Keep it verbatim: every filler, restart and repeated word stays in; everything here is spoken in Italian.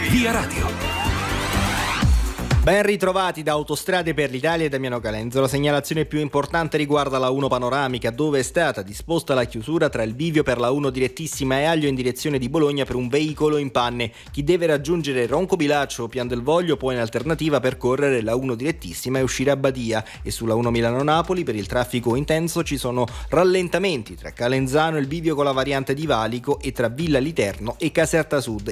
Via Radio. Ben ritrovati da Autostrade per l'Italia e Damiano Calenzo. La segnalazione più importante riguarda la uno panoramica, dove è stata disposta la chiusura tra il bivio per la uno direttissima e Aglio in direzione di Bologna per un veicolo in panne. Chi deve raggiungere Roncobilaccio o Pian del Voglio può in alternativa percorrere la uno direttissima e uscire a Badia. E sulla uno Milano-Napoli per il traffico intenso ci sono rallentamenti tra Calenzano e il bivio con la variante di Valico e tra Villa Literno e Caserta Sud.